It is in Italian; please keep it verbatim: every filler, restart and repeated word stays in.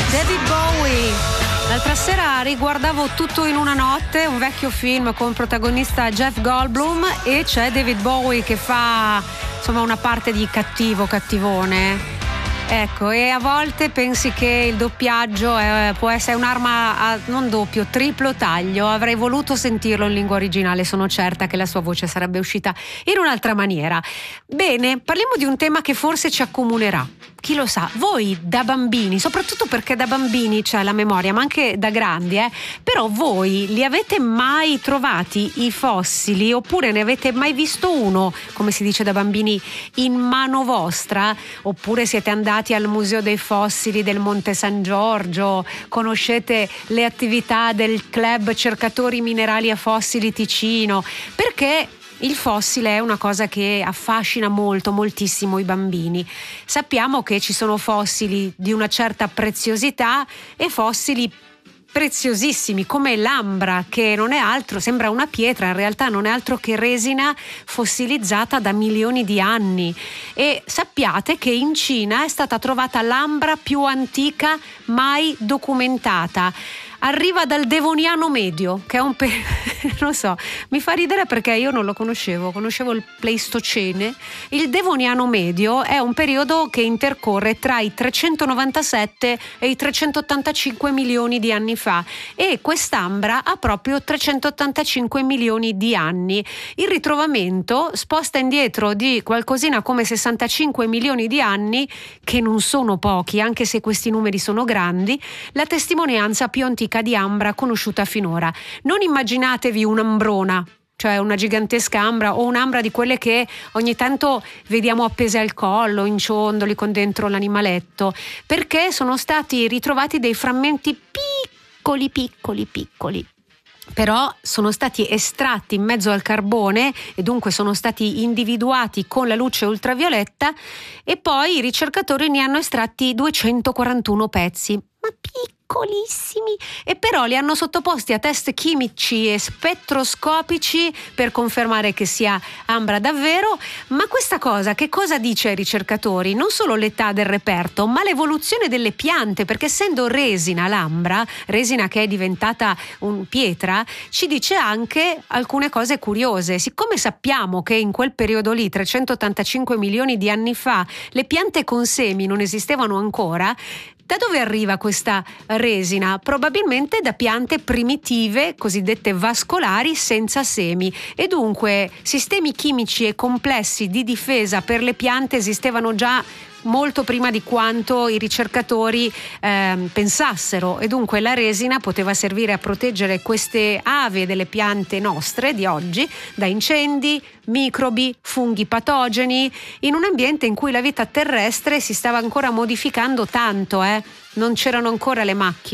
David Bowie. L'altra sera riguardavo Tutto in una notte, un vecchio film con protagonista Jeff Goldblum, e c'è David Bowie che fa insomma una parte di cattivo, cattivone. Ecco, e a volte pensi che il doppiaggio è, può essere un'arma a non doppio, triplo taglio. Avrei voluto sentirlo in lingua originale, sono certa che la sua voce sarebbe uscita in un'altra maniera. Bene, parliamo di un tema che forse ci accomunerà. Chi lo sa, voi da bambini, soprattutto perché da bambini c'è la memoria, ma anche da grandi, eh, però voi li avete mai trovati i fossili, oppure ne avete mai visto uno, come si dice da bambini, in mano vostra? Oppure siete andati al Museo dei Fossili del Monte San Giorgio, conoscete le attività del Club Cercatori Minerali e Fossili Ticino? Perché il fossile è una cosa che affascina molto, moltissimo i bambini. Sappiamo che ci sono fossili di una certa preziosità e fossili preziosissimi come l'ambra, che non è altro, sembra una pietra, in realtà non è altro che resina fossilizzata da milioni di anni. E sappiate che in Cina è stata trovata l'ambra più antica mai documentata. Arriva dal Devoniano medio, che è un pe- non so, mi fa ridere perché io non lo conoscevo, conoscevo il Pleistocene. Il Devoniano medio è un periodo che intercorre tra i trecentonovantasette e i trecentottantacinque milioni di anni fa, e quest'ambra ha proprio trecentottantacinque milioni di anni. Il ritrovamento sposta indietro di qualcosina come sessantacinque milioni di anni, che non sono pochi, anche se questi numeri sono grandi, la testimonianza più antica di ambra conosciuta finora. Non immaginatevi un'ambrona, cioè una gigantesca ambra, o un'ambra di quelle che ogni tanto vediamo appese al collo, in ciondoli con dentro l'animaletto, perché sono stati ritrovati dei frammenti piccoli, piccoli, piccoli. Però sono stati estratti in mezzo al carbone e dunque sono stati individuati con la luce ultravioletta, e poi i ricercatori ne hanno estratti duecentoquarantuno pezzi, ma piccolissimi, e però li hanno sottoposti a test chimici e spettroscopici per confermare che sia ambra davvero. Ma questa cosa che cosa dice ai ricercatori? Non solo l'età del reperto, ma l'evoluzione delle piante, perché essendo resina l'ambra, resina che è diventata un pietra, ci dice anche alcune cose curiose. Siccome sappiamo che in quel periodo lì, trecentottantacinque milioni di anni fa, le piante con semi non esistevano ancora, da dove arriva questa resina? Probabilmente da piante primitive, cosiddette vascolari, senza semi, e dunque sistemi chimici e complessi di difesa per le piante esistevano già molto prima di quanto i ricercatori eh, pensassero, e dunque la resina poteva servire a proteggere queste ave delle piante nostre di oggi da incendi, microbi, funghi patogeni, in un ambiente in cui la vita terrestre si stava ancora modificando tanto, eh? Non c'erano ancora le macchine.